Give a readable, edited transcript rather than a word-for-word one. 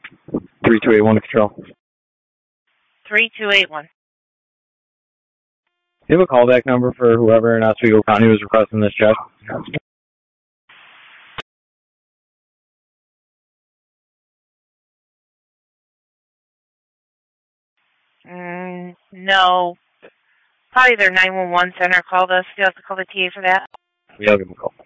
3281 to control. 3281. Do you have a callback number for whoever in Oswego County was requesting this check? No. Probably their 911 center called us. You have to call the TA for that. Yeah, I'll give them a call.